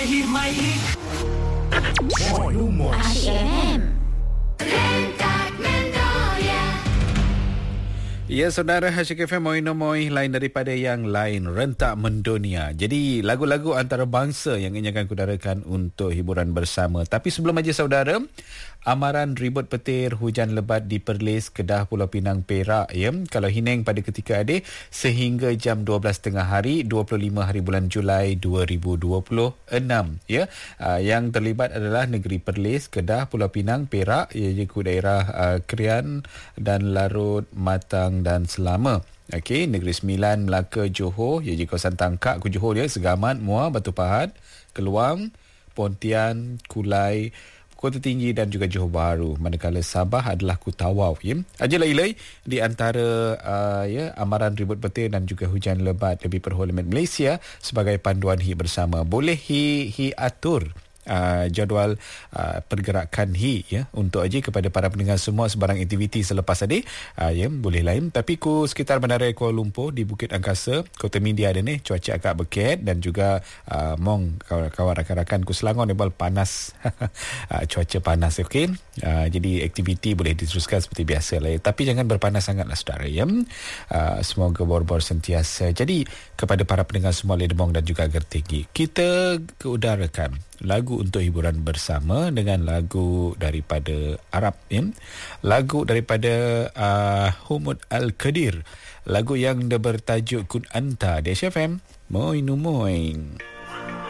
Moi Asyik FM. Rentak Mendoya. Ya, saudara, Asyik FM moi lain daripada yang lain, rentak mendunia. Jadi lagu-lagu antarabangsa yang ingin akan kudarakan untuk hiburan bersama. Tapi sebelum aja saudara, amaran ribut petir, hujan lebat di Perlis, Kedah, Pulau Pinang, Perak, ya. Kalau Hineng pada ketika adik sehingga jam 12 tengah hari 25 hari bulan Julai 2026, ya. Yang terlibat adalah negeri Perlis, Kedah, Pulau Pinang, Perak, iaitu daerah Krian dan Larut, Matang dan Selama. Okey, Negeri Sembilan, Melaka, Johor, iaitu kawasan Tangkak, Johor dia, Segamat, Muar, Batu Pahat, Keluang, Pontian, Kulai, Kota Tinggi dan juga Johor Bahru. Manakala Sabah adalah Kutawau, ya. Ajalai di antara amaran ribut petir dan juga hujan lebat lebih Parlimen Malaysia sebagai panduan hi bersama. Boleh hi atur jadual pergerakan hi, ya, untuk aja kepada para pendengar semua sebarang aktiviti selepas tadi, ya, boleh lain. Tapi ku sekitar bandara Kuala Lumpur di Bukit Angkasa, Kota Media ada ni cuaca agak berket dan juga mong kawan-kawan rakan-rakan ku Selangor ni panas. Cuaca panas, okey. Jadi aktiviti boleh diteruskan seperti biasa lah, ya. Tapi jangan berpanas sangatlah saudara, ya. Semoga bor-bor sentiasa. Jadi kepada para pendengar semua Ledemong dan juga Gertigi, kita keudarakan lagu untuk hiburan bersama dengan lagu daripada Arab, ya. Lagu daripada Humud Al-Qadir, lagu yang bertajuk Kun Anta di SFM. Moin.